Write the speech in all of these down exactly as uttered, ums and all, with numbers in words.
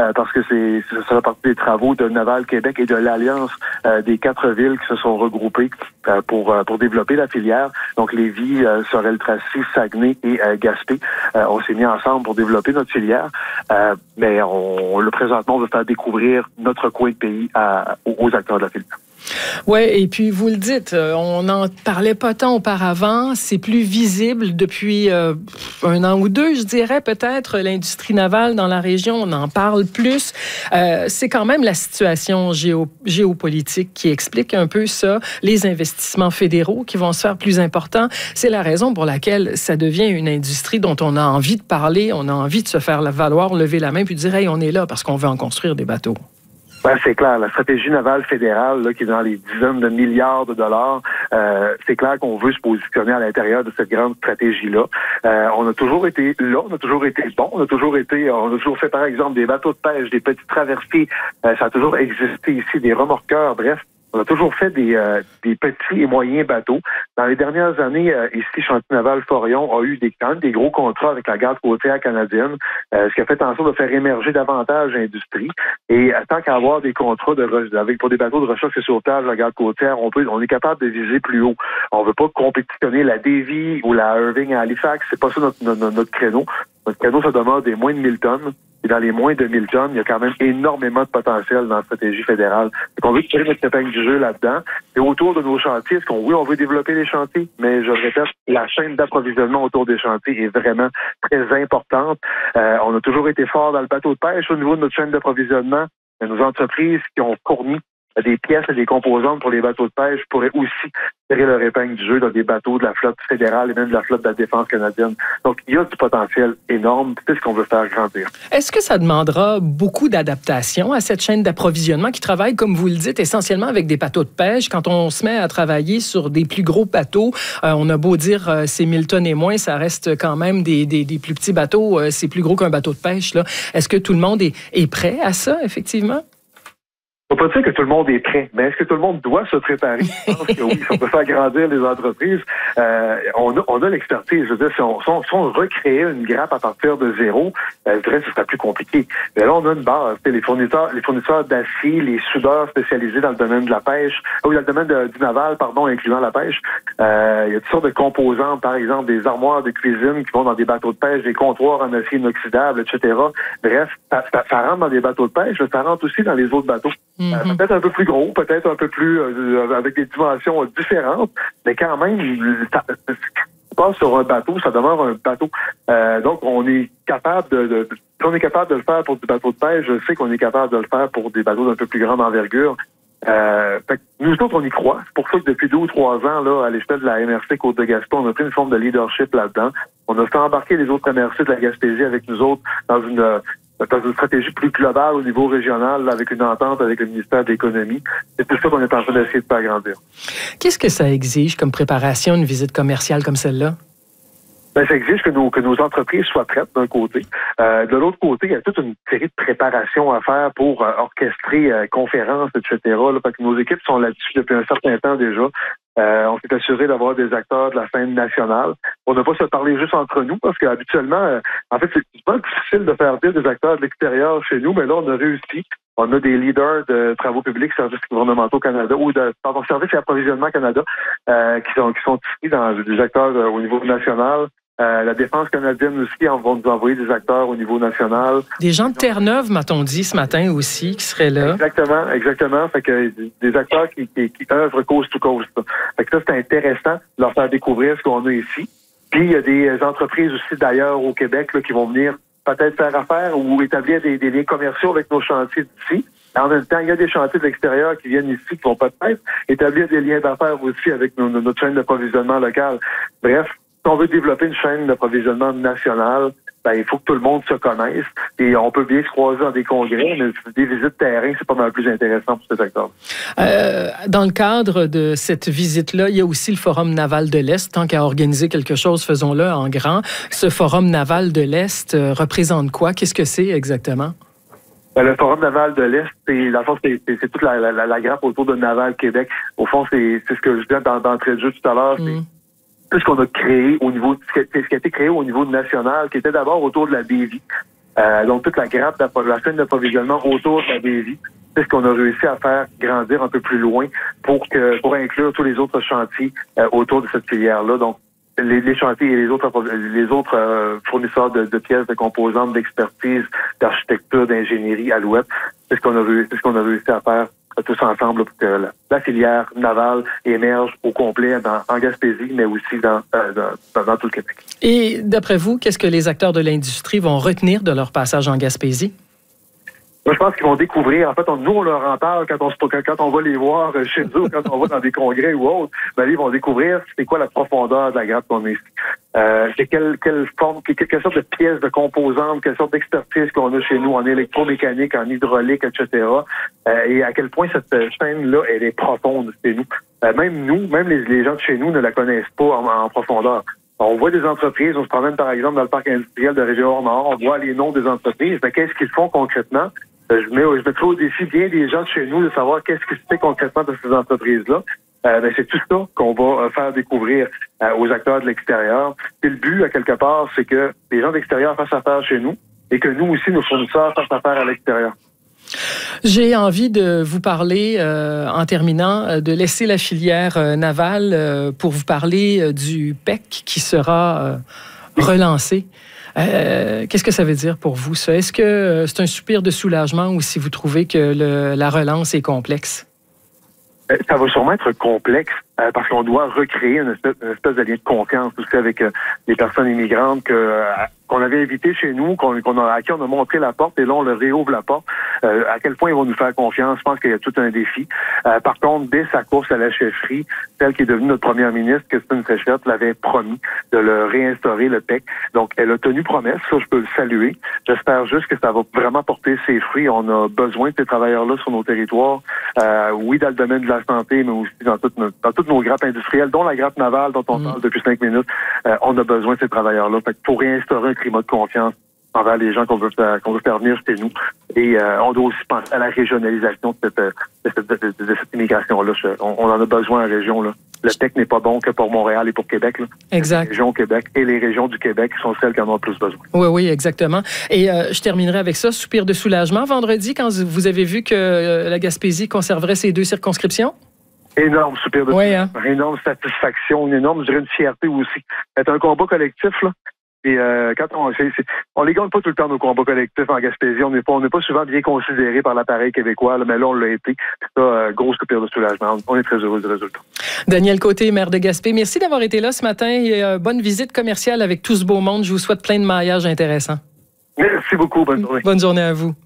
euh, parce que c'est ça fait partie des travaux de Naval Québec et de l'alliance euh, des quatre villes qui se sont regroupées euh, pour euh, pour développer la filière. Donc Lévis, euh, Sorel-Tracy, Saguenay et euh, Gaspé, euh, on s'est mis ensemble pour développer notre filière. Euh, mais on, le présentement, on veut faire découvrir notre coin de pays à, aux acteurs de la filière. Oui, et puis vous le dites, on n'en parlait pas tant auparavant, c'est plus visible depuis euh, un an ou deux, je dirais peut-être, l'industrie navale dans la région, on en parle plus. Euh, c'est quand même la situation géo- géopolitique qui explique un peu ça, les investissements fédéraux qui vont se faire plus importants. C'est la raison pour laquelle ça devient une industrie dont on a envie de parler, on a envie de se faire valoir, lever la main puis dire « Hey, on est là parce qu'on veut en construire des bateaux ». Ben, c'est clair, la stratégie navale fédérale, là, qui est dans les dizaines de milliards de dollars, euh, c'est clair qu'on veut se positionner à l'intérieur de cette grande stratégie-là. Euh, on a toujours été là, on a toujours été bon, on a toujours été, on a toujours fait, par exemple, des bateaux de pêche, des petits traversiers, euh, ça a toujours existé ici, des remorqueurs, bref. On a toujours fait des, euh, des petits et moyens bateaux. Dans les dernières années, euh, ici, Chantier naval Forion a eu des, quand même des gros contrats avec la garde côtière canadienne, euh, ce qui a fait en sorte de faire émerger davantage l'industrie. Et euh, tant qu'à avoir des contrats de avec pour des bateaux de recherche et sauvetage de la garde côtière, on peut, on est capable de viser plus haut. On veut pas compétitionner la Davy ou la Irving à Halifax. C'est pas ça notre, notre, notre créneau. Notre créneau, ça demeure des moins de mille tonnes. Et dans les moins de mille tonnes, il y a quand même énormément de potentiel dans la stratégie fédérale. Donc, on veut tirer notre épingle du jeu là-dedans. Et autour de nos chantiers, est-ce qu'on, oui, on veut développer les chantiers, mais je le répète, la chaîne d'approvisionnement autour des chantiers est vraiment très importante. Euh, on a toujours été fort dans le bateau de pêche au niveau de notre chaîne d'approvisionnement. Nos entreprises qui ont fourni des pièces et des composantes pour les bateaux de pêche pourraient aussi tirer leur épingle du jeu dans des bateaux de la flotte fédérale et même de la flotte de la défense canadienne. Donc, il y a du potentiel énorme. C'est ce qu'on veut faire grandir. Est-ce que ça demandera beaucoup d'adaptation à cette chaîne d'approvisionnement qui travaille, comme vous le dites, essentiellement avec des bateaux de pêche? Quand on se met à travailler sur des plus gros bateaux, euh, on a beau dire euh, c'est mille tonnes et moins, ça reste quand même des, des, des plus petits bateaux. Euh, c'est plus gros qu'un bateau de pêche, là. Est-ce que tout le monde est, est prêt à ça, effectivement? On peut pas dire que tout le monde est prêt, mais est-ce que tout le monde doit se préparer? Je pense que oui, si on peut faire grandir les entreprises, euh, on a, on a l'expertise. Je veux dire, si on, si on, si on recréait une grappe à partir de zéro, euh, je dirais que ce serait plus compliqué. Mais là, on a une base. Les fournisseurs, les fournisseurs d'acier, les soudeurs spécialisés dans le domaine de la pêche, ou dans le domaine de, du naval, pardon, incluant la pêche. Euh, il y a toutes sortes de composants, par exemple, des armoires de cuisine qui vont dans des bateaux de pêche, des comptoirs en acier inoxydable, et cetera. Bref, ça, ça, ça rentre dans des bateaux de pêche, mais ça rentre aussi dans les autres bateaux. Mm-hmm. Euh, peut-être un peu plus gros, peut-être un peu plus euh, avec des dimensions différentes, mais quand même, ça, ça passe sur un bateau, ça demeure un bateau. Euh, donc, on est capable de, de, si on est capable de le faire pour des bateaux de pêche, je sais qu'on est capable de le faire pour des bateaux d'un peu plus grande envergure. Euh, fait que nous autres, on y croit. C'est pour ça que depuis deux ou trois ans, là, à l'échelle de la M R C Côte-de-Gaston, on a pris une forme de leadership là-dedans. On a fait embarquer les autres M R C de la Gaspésie avec nous autres dans une dans une stratégie plus globale au niveau régional, là, avec une entente avec le ministère de l'Économie. C'est tout ça qu'on est en train d'essayer de faire grandir. Qu'est-ce que ça exige comme préparation, une visite commerciale comme celle-là? Ben, ça exige que nos, que nos entreprises soient prêtes d'un côté. Euh, de l'autre côté, il y a toute une série de préparations à faire pour euh, orchestrer euh, conférences, et cetera. Là, parce que nos équipes sont là-dessus depuis un certain temps déjà. Euh, on s'est assuré d'avoir des acteurs de la scène nationale. On ne va pas se parler juste entre nous parce qu'habituellement, euh, en fait, c'est pas difficile de faire dire des acteurs de l'extérieur chez nous, mais là, on a réussi. On a des leaders de travaux publics, services gouvernementaux Canada ou de pardon, services et approvisionnement Canada euh, qui sont qui sont ici dans des acteurs euh, au niveau national. Euh, la défense canadienne aussi on va nous envoyer des acteurs au niveau national. Des gens de Terre-Neuve, m'a-t-on dit ce matin aussi, qui seraient là. Exactement, exactement. Fait que des acteurs qui, qui, qui œuvrent coast to coast. Fait que ça, c'est intéressant de leur faire découvrir ce qu'on a ici. Puis il y a des entreprises aussi d'ailleurs au Québec là, qui vont venir peut-être faire affaire ou établir des, des liens commerciaux avec nos chantiers d'ici. En même temps, il y a des chantiers de l'extérieur qui viennent ici, qui vont peut-être établir des liens d'affaires aussi avec nos, notre chaîne d'approvisionnement locale. Bref, si on veut développer une chaîne d'approvisionnement nationale, ben, il faut que tout le monde se connaisse. Et on peut bien se croiser dans des congrès, mais des visites terrain, c'est pas mal plus intéressant pour cet acteur. Euh, dans le cadre de cette visite-là, il y a aussi le Forum naval de l'Est. Tant qu'à organiser quelque chose, faisons-le en grand. Ce Forum naval de l'Est euh, représente quoi? Qu'est-ce que c'est exactement? Ben, le Forum naval de l'Est, c'est, dans le fond, c'est, c'est, c'est toute la, la, la grappe autour de Naval Québec. Au fond, c'est, c'est ce que je disais dans, d'entrée de jeu tout à l'heure. Mm. C'est tout ce qu'on a créé au niveau, ce qui a été créé au niveau national, qui était d'abord autour de la Davy. Euh, donc, toute la grappe, la chaîne d'approvisionnement autour de la Davie, c'est ce qu'on a réussi à faire grandir un peu plus loin pour que pour inclure tous les autres chantiers euh, autour de cette filière-là. Donc, les, les chantiers et les autres les autres euh, fournisseurs de, de pièces, de composantes, d'expertise, d'architecture, d'ingénierie, Alouette, c'est ce qu'on a réussi, c'est ce qu'on a réussi à faire euh, tous ensemble pour que la, la filière navale émerge au complet dans, en Gaspésie, mais aussi dans, euh, dans, dans tout le Québec. Et d'après vous, qu'est-ce que les acteurs de l'industrie vont retenir de leur passage en Gaspésie? Moi, je pense qu'ils vont découvrir. En fait, on, nous, on leur en parle quand on, quand on va les voir chez eux, quand on va dans des congrès ou autres. Ben, ils vont découvrir c'est quoi la profondeur de la grappe qu'on a ici. Euh, c'est quelle, quelle forme, quelle, quelle sorte de pièces, de composantes, quelle sorte d'expertise qu'on a chez nous en électromécanique, en hydraulique, et cetera. Euh, et à quel point cette chaîne-là, elle est profonde chez nous. Euh, même nous, même les, les gens de chez nous ne la connaissent pas en, en profondeur. On voit des entreprises, on se promène par exemple dans le parc industriel de Région-Nord, on voit les noms des entreprises, mais qu'est-ce qu'ils font concrètement? Je mets, je mettrai au défi bien des gens de chez nous de savoir qu'est-ce qui se fait concrètement de ces entreprises-là. Euh, ben c'est tout ça qu'on va faire découvrir euh, aux acteurs de l'extérieur. Et le but, à quelque part, c'est que les gens de l'extérieur fassent affaire chez nous et que nous aussi, nos fournisseurs, fassent affaire à l'extérieur. J'ai envie de vous parler, euh, en terminant, de laisser la filière euh, navale euh, pour vous parler euh, du P E C qui sera euh, relancé. Euh, qu'est-ce que ça veut dire pour vous, ça? Est-ce que c'est un soupir de soulagement ou si vous trouvez que le, la relance est complexe? Ça va sûrement être complexe euh, parce qu'on doit recréer une espèce, une espèce de lien de confiance aussi avec euh, les personnes immigrantes que, euh, qu'on avait invitées chez nous, qu'on, qu'on a, à qui on a montré la porte et là on leur réouvre la porte. Euh, à quel point ils vont nous faire confiance, je pense qu'il y a tout un défi. Euh, par contre, dès sa course à la chefferie, celle qui est devenue notre première ministre, Christine Fréchette, l'avait promis de le réinstaurer, le P E C. Donc, elle a tenu promesse, ça je peux le saluer. J'espère juste que ça va vraiment porter ses fruits. On a besoin de ces travailleurs-là sur nos territoires. Euh, oui, dans le domaine de la santé, mais aussi dans toutes nos, dans toutes nos grappes industrielles, dont la grappe navale dont on mmh. parle depuis cinq minutes. Euh, on a besoin de ces travailleurs-là. Fait que pour réinstaurer un climat de confiance envers les gens qu'on veut faire, qu'on veut faire venir chez nous. Et euh, on doit aussi penser à la régionalisation de cette, de cette, de, de, de cette immigration-là. On, on en a besoin en région, là. Le P E C n'est pas bon que pour Montréal et pour Québec, là. Exact. Les régions au Québec et les régions du Québec sont celles qui en ont le plus besoin. Oui, oui, exactement. Et euh, je terminerai avec ça, soupir de soulagement. Vendredi, quand vous avez vu que euh, la Gaspésie conserverait ses deux circonscriptions? Énorme soupir de oui, soulagement. Hein? Énorme satisfaction, une énorme, je dirais, une fierté aussi. C'est un combat collectif, là. Et euh, quand on c'est, c'est, on les gagne pas tout le temps nos combats collectifs en Gaspésie, on n'est pas on n'est pas souvent bien considéré par l'appareil québécois, là, mais là on l'a été. Ça, euh, gros soupir de soulagement. On est très heureux du résultat. Daniel Côté, maire de Gaspé, merci d'avoir été là ce matin et euh, bonne visite commerciale avec tout ce beau monde. Je vous souhaite plein de maillages intéressants. Merci beaucoup, bonne journée. Bonne journée à vous.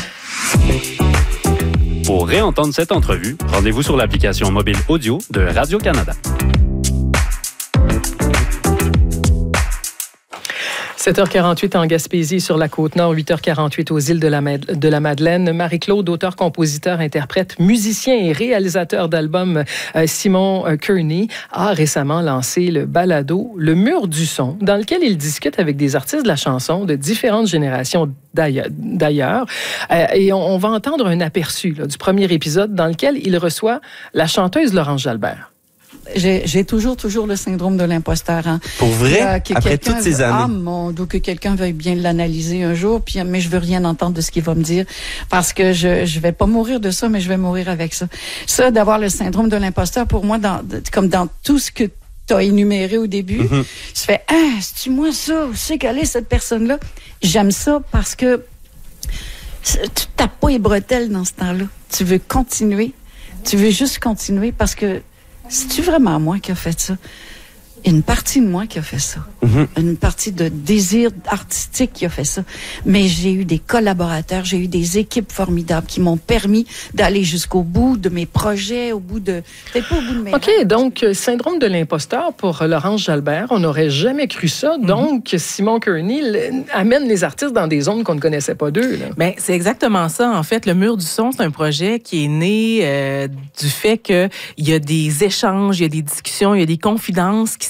Pour réentendre cette entrevue, rendez-vous sur l'application mobile audio de Radio-Canada. sept heures quarante-huit en Gaspésie, sur la Côte-Nord, huit heures quarante-huit aux îles de la, Mad- de la Madeleine. Marie-Claude, auteur, compositeur, interprète, musicien et réalisateur d'albums, euh, Simon euh, Kearney, a récemment lancé le balado Le Mur du Son, dans lequel il discute avec des artistes de la chanson de différentes générations d'ailleurs. d'ailleurs. Euh, et on, on va entendre un aperçu là, du premier épisode dans lequel il reçoit la chanteuse Laurence Jalbert. J'ai, j'ai toujours, toujours le syndrome de l'imposteur. Hein. Pour vrai? Euh, Après toutes ces années? Ah, mon Dieu, que quelqu'un veuille bien l'analyser un jour, puis, mais je veux rien entendre de ce qu'il va me dire, parce que je je vais pas mourir de ça, mais je vais mourir avec ça. Ça, d'avoir le syndrome de l'imposteur, pour moi, dans, comme dans tout ce que tu as énuméré au début, mm-hmm. tu fais « Ah, c'est-tu moi ça? C'est qu'elle est cette personne-là? » J'aime ça parce que tu tapes pas les bretelles dans ce temps-là. Tu veux continuer. Tu veux juste continuer parce que c'est-tu vraiment moi qui a fait ça? Une partie de moi qui a fait ça. Mm-hmm. Une partie de désir artistique qui a fait ça. Mais j'ai eu des collaborateurs, j'ai eu des équipes formidables qui m'ont permis d'aller jusqu'au bout de mes projets, au bout de... Peut-être pas au bout de mes... OK, rêves. Donc, syndrome de l'imposteur pour Laurence Jalbert. On n'aurait jamais cru ça. Mm-hmm. Donc, Simon Kearney amène les artistes dans des zones qu'on ne connaissait pas d'eux. Là. Bien, c'est exactement ça. En fait, le Mur du Son, c'est un projet qui est né euh, du fait qu'il y a des échanges, il y a des discussions, il y a des confidences qui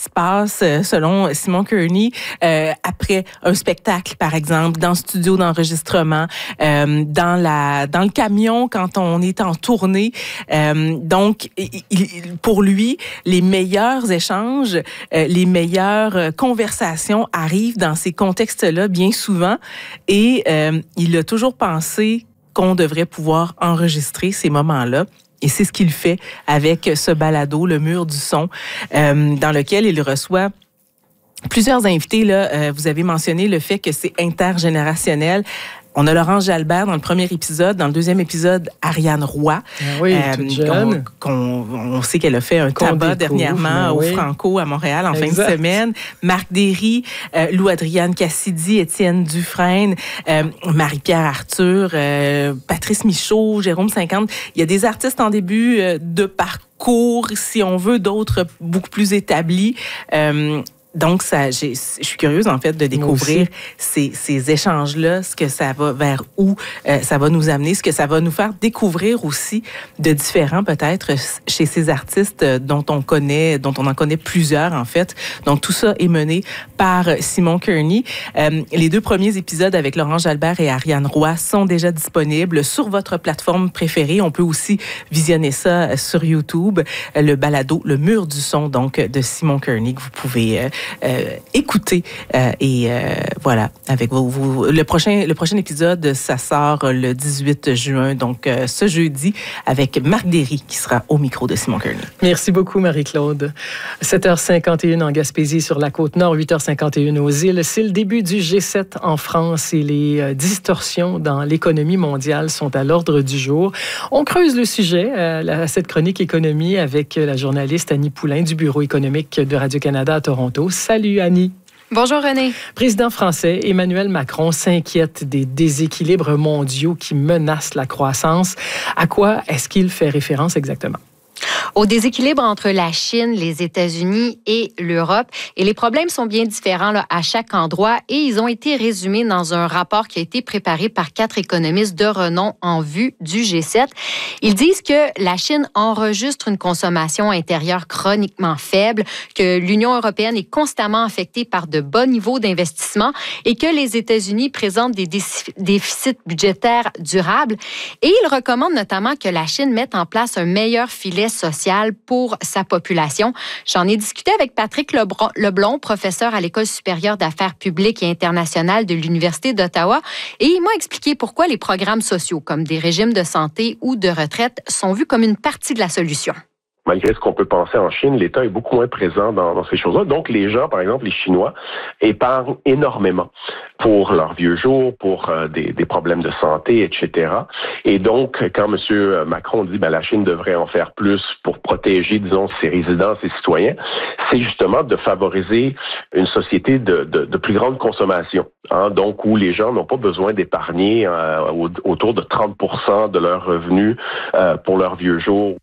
se passe, selon Simon Kearney, euh, après un spectacle, par exemple, dans le studio d'enregistrement, euh, dans la dans le camion quand on est en tournée. Euh, donc, il, pour lui, les meilleurs échanges, euh, les meilleures conversations arrivent dans ces contextes-là bien souvent. Et euh, il a toujours pensé qu'on devrait pouvoir enregistrer ces moments-là. Et c'est ce qu'il fait avec ce balado, Le Mur du son, euh, dans lequel il reçoit plusieurs invités. Là, euh, vous avez mentionné le fait que c'est intergénérationnel. On a Laurence Jalbert dans le premier épisode. Dans le deuxième épisode, Ariane Roy. Ah oui, euh, toute jeune. Qu'on, qu'on, on sait qu'elle a fait un qu'on tabac découvre, dernièrement au oui. Franco à Montréal en Exact. fin de semaine. Marc Derry, euh, Lou-Adrienne Cassidy, Étienne Dufresne, euh, Marie-Pierre Arthur, euh, Patrice Michaud, Jérôme cinquante. Il y a des artistes en début euh, de parcours, si on veut, d'autres beaucoup plus établis. Euh, Donc, ça, j'ai, je suis curieuse, en fait, de découvrir ces, ces échanges-là, ce que ça va, vers où euh, ça va nous amener, ce que ça va nous faire découvrir aussi de différents, peut-être, chez ces artistes dont on connaît, dont on en connaît plusieurs, en fait. Donc, tout ça est mené par Simon Kearney. Euh, les deux premiers épisodes avec Laurent Jalbert et Ariane Roy sont déjà disponibles sur votre plateforme préférée. On peut aussi visionner ça sur YouTube. Le balado, Le Mur du son, donc, de Simon Kearney, que vous pouvez euh, Euh, écoutez euh, et euh, voilà avec vous, vous le prochain le prochain épisode ça sort le dix-huit juin donc euh, ce jeudi avec Marc Derry qui sera au micro de Simon Kearney. Merci beaucoup Marie-Claude. sept heures cinquante et une en Gaspésie sur la Côte-Nord, huit heures cinquante et une aux îles. C'est le début du G sept en France et les euh, distorsions dans l'économie mondiale sont à l'ordre du jour. On creuse le sujet euh, la, cette chronique économie avec la journaliste Annie Poulain du Bureau économique de Radio-Canada à Toronto. Salut Annie. Bonjour René. Président français Emmanuel Macron s'inquiète des déséquilibres mondiaux qui menacent la croissance. À quoi est-ce qu'il fait référence exactement? Au déséquilibre entre la Chine, les États-Unis et l'Europe. Et les problèmes sont bien différents là, à chaque endroit et ils ont été résumés dans un rapport qui a été préparé par quatre économistes de renom en vue du G sept. Ils disent que la Chine enregistre une consommation intérieure chroniquement faible, que l'Union européenne est constamment affectée par de bas niveaux d'investissement et que les États-Unis présentent des déficits budgétaires durables. Et ils recommandent notamment que la Chine mette en place un meilleur filet social pour sa population. J'en ai discuté avec Patrick Leblond, professeur à l'École supérieure d'affaires publiques et internationales de l'Université d'Ottawa, et il m'a expliqué pourquoi les programmes sociaux, comme des régimes de santé ou de retraite, sont vus comme une partie de la solution. Malgré ce qu'on peut penser en Chine, l'État est beaucoup moins présent dans, dans ces choses-là. Donc, les gens, par exemple, les Chinois, épargnent énormément pour leurs vieux jours, pour euh, des, des problèmes de santé, et cetera. Et donc, quand M. Macron dit ben, la Chine devrait en faire plus pour protéger, disons, ses résidents, ses citoyens, c'est justement de favoriser une société de, de, de plus grande consommation. Hein, donc, où les gens n'ont pas besoin d'épargner euh, autour de trente pour cent de leurs revenus euh, pour leurs vieux jours.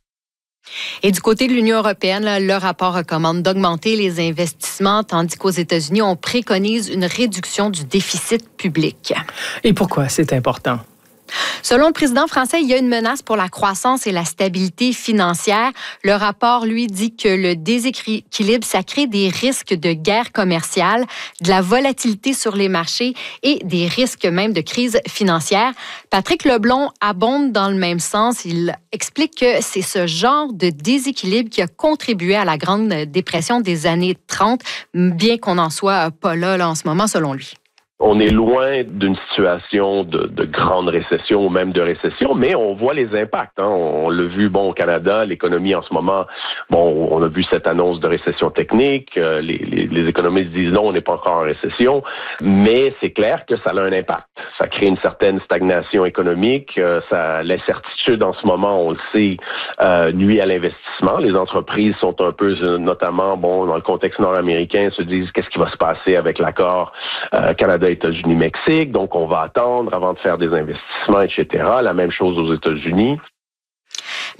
Et du côté de l'Union européenne, là, le rapport recommande d'augmenter les investissements, tandis qu'aux États-Unis, on préconise une réduction du déficit public. Et pourquoi c'est important? Selon le président français, il y a une menace pour la croissance et la stabilité financière. Le rapport, lui, dit que le déséquilibre, ça crée des risques de guerre commerciale, de la volatilité sur les marchés et des risques même de crise financière. Patrick Leblond abonde dans le même sens. Il explique que c'est ce genre de déséquilibre qui a contribué à la Grande Dépression des années trente, bien qu'on n'en soit pas là, là en ce moment, selon lui. On est loin d'une situation de, de grande récession ou même de récession, mais on voit les impacts. Hein. On, on l'a vu, bon, au Canada, l'économie en ce moment, bon, on a vu cette annonce de récession technique. Euh, les, les, les économistes disent non, on n'est pas encore en récession, mais c'est clair que ça a un impact. Ça crée une certaine stagnation économique. Euh, ça, l'incertitude en ce moment, on le sait, euh, nuit à l'investissement. Les entreprises sont un peu, notamment, bon, dans le contexte nord-américain, se disent qu'est-ce qui va se passer avec l'accord euh, Canada États-Unis-Mexique, donc on va attendre avant de faire des investissements, et cetera. La même chose aux États-Unis.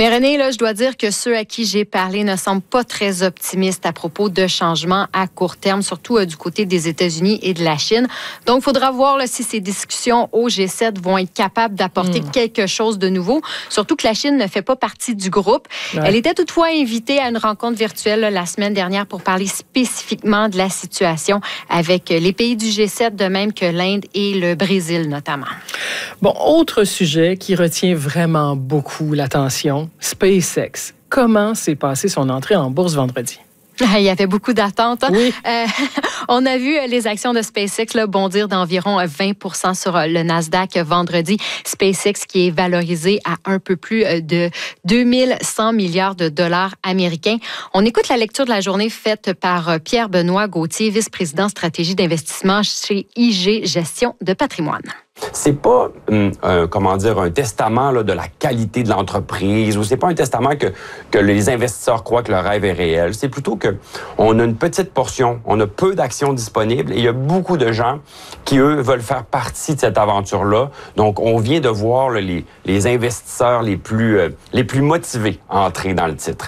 Mais René, là, je dois dire que ceux à qui j'ai parlé ne semblent pas très optimistes à propos de changements à court terme, surtout euh, du côté des États-Unis et de la Chine. Donc, il faudra voir là, si ces discussions au G sept vont être capables d'apporter mmh. quelque chose de nouveau, surtout que la Chine ne fait pas partie du groupe. Ouais. Elle était toutefois invitée à une rencontre virtuelle là, la semaine dernière pour parler spécifiquement de la situation avec les pays du G sept, de même que l'Inde et le Brésil notamment. Bon, autre sujet qui retient vraiment beaucoup l'attention, SpaceX. Comment s'est passée son entrée en bourse vendredi? Il y avait beaucoup d'attentes. Hein? Oui. Euh, on a vu les actions de SpaceX là, bondir d'environ vingt pour cent sur le Nasdaq vendredi. SpaceX qui est valorisé à un peu plus de deux mille cent milliards de dollars américains. On écoute la lecture de la journée faite par Pierre-Benoît Gauthier, vice-président stratégie d'investissement chez I G Gestion de patrimoine. C'est pas, hum, un, comment dire, un testament là, de la qualité de l'entreprise, ou c'est pas un testament que, que les investisseurs croient que le rêve est réel. C'est plutôt que on a une petite portion, on a peu d'actions disponibles et il y a beaucoup de gens qui, eux, veulent faire partie de cette aventure-là. Donc, on vient de voir là, les, les investisseurs les plus, euh, les plus motivés à entrer dans le titre.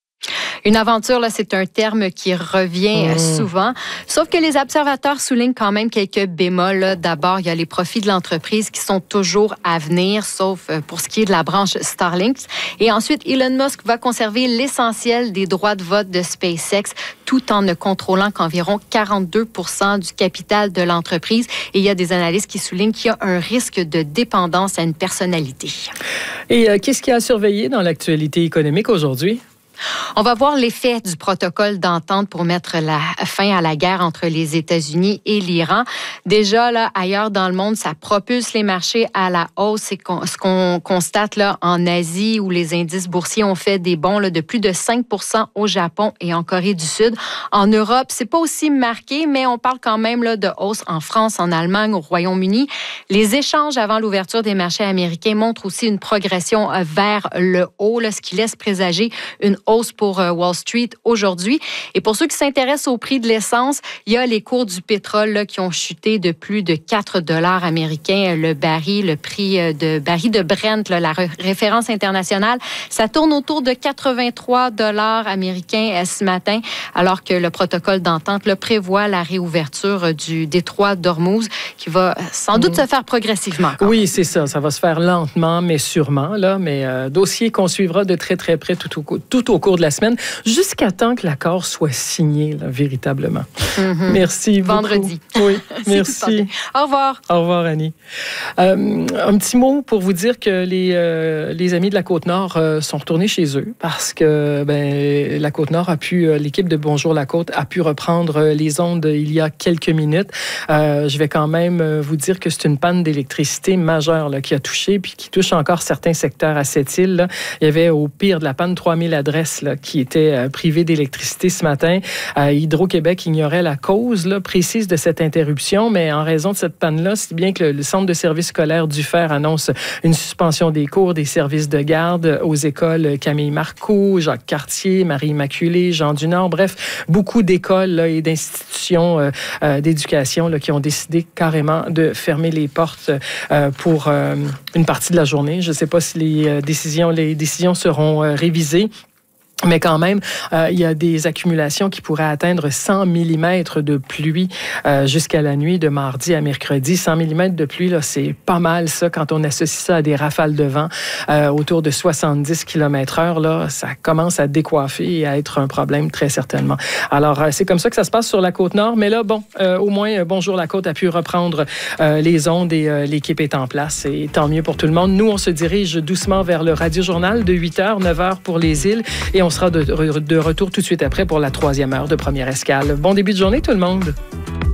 Une aventure, là, c'est un terme qui revient mmh. souvent. Sauf que les observateurs soulignent quand même quelques bémols. Là. D'abord, il y a les profits de l'entreprise qui sont toujours à venir, sauf pour ce qui est de la branche Starlink. Et ensuite, Elon Musk va conserver l'essentiel des droits de vote de SpaceX, tout en ne contrôlant qu'environ quarante-deux pour cent du capital de l'entreprise. Et il y a des analystes qui soulignent qu'il y a un risque de dépendance à une personnalité. Et euh, qu'est-ce qu'il y a à surveiller dans l'actualité économique aujourd'hui? On va voir l'effet du protocole d'entente pour mettre la fin à la guerre entre les États-Unis et l'Iran. Déjà, là, ailleurs dans le monde, ça propulse les marchés à la hausse. C'est ce qu'on constate là, en Asie, où les indices boursiers ont fait des bonds là, de plus de cinq pour cent au Japon et en Corée du Sud. En Europe, c'est pas aussi marqué, mais on parle quand même là, de hausse en France, en Allemagne, au Royaume-Uni. Les échanges avant l'ouverture des marchés américains montrent aussi une progression vers le haut, là, ce qui laisse présager une hausse pour Wall Street aujourd'hui. Et pour ceux qui s'intéressent au prix de l'essence, il y a les cours du pétrole là, qui ont chuté de plus de quatre dollars américains le baril, le prix de baril de Brent, là, la référence internationale. Ça tourne autour de quatre-vingt-trois dollars américains ce matin, alors que le protocole d'entente là, prévoit la réouverture du détroit d'Ormuz, qui va sans doute mmh. se faire progressivement. Encore. Oui, c'est ça. Ça va se faire lentement, mais sûrement. Là, mais euh, dossier qu'on suivra de très, très près tout au, tout au cours de la semaine, jusqu'à temps que l'accord soit signé, là, véritablement. Mm-hmm. Merci beaucoup. Vendredi. Oui, merci. Au revoir. Au revoir, Annie. Euh, un petit mot pour vous dire que les, euh, les amis de la Côte-Nord euh, sont retournés chez eux parce que ben, la Côte-Nord a pu, euh, l'équipe de Bonjour la Côte a pu reprendre les ondes il y a quelques minutes. Euh, je vais quand même vous dire que c'est une panne d'électricité majeure là, qui a touché puis qui touche encore certains secteurs à cette île. Là. Il y avait au pire de la panne trois mille adresses là, qui étaient euh, privées d'électricité ce matin. Euh, Hydro-Québec ignorait la cause là, précise de cette interruption, mais en raison de cette panne-là, c'est bien que le, le Centre de services scolaires du Fer annonce une suspension des cours, des services de garde aux écoles Camille Marcoux, Jacques Cartier, Marie-Immaculée, Jean du Nord, bref, beaucoup d'écoles là, et d'institutions euh, euh, d'éducation là, qui ont décidé carrément de fermer les portes euh, pour euh, une partie de la journée. Je ne sais pas si les, euh, décisions, les décisions seront euh, révisées. Mais quand même, euh, il y a des accumulations qui pourraient atteindre cent millimètres de pluie euh, jusqu'à la nuit de mardi à mercredi. cent millimètres de pluie, là, c'est pas mal ça quand on associe ça à des rafales de vent euh, autour de soixante-dix kilomètres heure. Là, ça commence à décoiffer et à être un problème très certainement. Alors, euh, c'est comme ça que ça se passe sur la Côte-Nord. Mais là, bon, euh, au moins, euh, Bonjour la Côte a pu reprendre euh, les ondes et euh, l'équipe est en place. Et tant mieux pour tout le monde. Nous, on se dirige doucement vers le Radio-Journal de huit heures, neuf heures pour les îles et on sera de, de retour tout de suite après pour la troisième heure de Première Escale. Bon début de journée tout le monde!